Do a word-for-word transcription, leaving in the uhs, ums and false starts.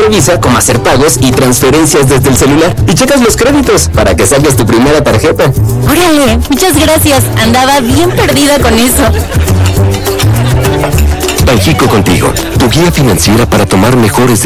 revisa cómo hacer pagos y transferencias desde el celular. Y checas los créditos para que saques tu primera tarjeta. Órale, muchas gracias. Andaba bien perdida con eso. Banjico contigo, tu guía financiera para tomar mejores decisiones.